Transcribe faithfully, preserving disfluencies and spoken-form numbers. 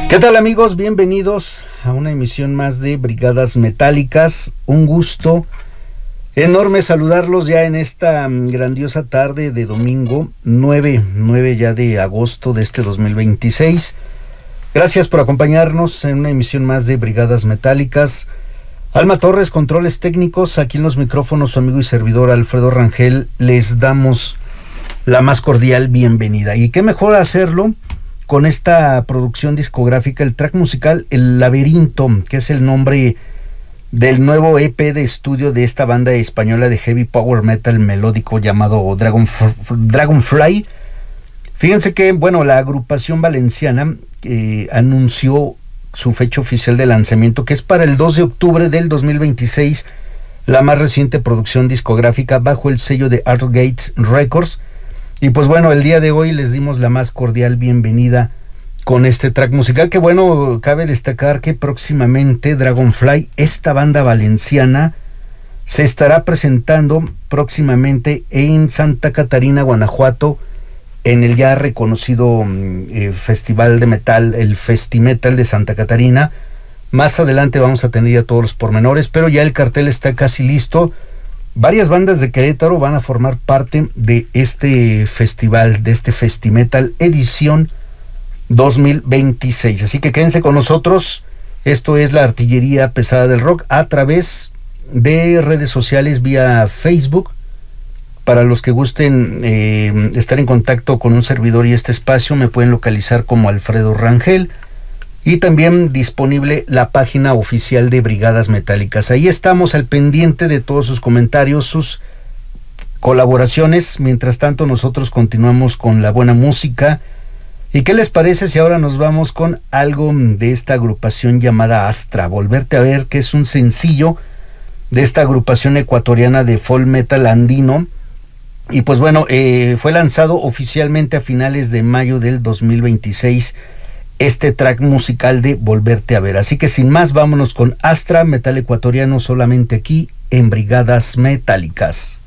¿Qué tal, amigos? Bienvenidos a una emisión más de Brigadas Metálicas. Un gusto enorme saludarlos ya en esta grandiosa tarde de domingo nueve ya de agosto de este dos mil veintiséis. Gracias por acompañarnos en una emisión más de Brigadas Metálicas. Alma Torres, controles técnicos, aquí en los micrófonos su amigo y servidor Alfredo Rangel. Les damos la más cordial bienvenida. Y qué mejor hacerlo con esta producción discográfica, el track musical El Laberinto, que es el nombre del nuevo E P de estudio de esta banda española de heavy power metal melódico llamado Dragon, Dragonfly. Fíjense que, bueno, la agrupación valenciana eh, anunció su fecha oficial de lanzamiento, que es para el dos de octubre del dos mil veintiséis, la más reciente producción discográfica bajo el sello de Art Gates Records. Y pues bueno, el día de hoy les dimos la más cordial bienvenida con este track musical, que bueno, cabe destacar que próximamente Dragonfly, esta banda valenciana, se estará presentando próximamente en Santa Catarina, Guanajuato, en el ya reconocido eh, festival de metal, el Festimetal de Santa Catarina. Más adelante vamos a tener ya todos los pormenores, pero ya el cartel está casi listo. Varias bandas de Querétaro van a formar parte de este festival, de este Festimetal edición dos mil veintiséis. Así que quédense con nosotros. Esto es la artillería pesada del rock a través de redes sociales vía Facebook. Para los que gusten eh, estar en contacto con un servidor y este espacio, me pueden localizar como Alfredo Rangel. Y también disponible la página oficial de Brigadas Metálicas. Ahí estamos al pendiente de todos sus comentarios, sus colaboraciones. Mientras tanto, nosotros continuamos con la buena música. ¿Y qué les parece si ahora nos vamos con algo de esta agrupación llamada Astra? Volverte a ver, que es un sencillo de esta agrupación ecuatoriana de folk metal andino. Y pues bueno, eh, fue lanzado oficialmente a finales de mayo del dos mil veintiséis. Este track musical de Volverte a ver. Así que sin más, vámonos con Astra, metal ecuatoriano, solamente aquí en Brigadas Metálicas.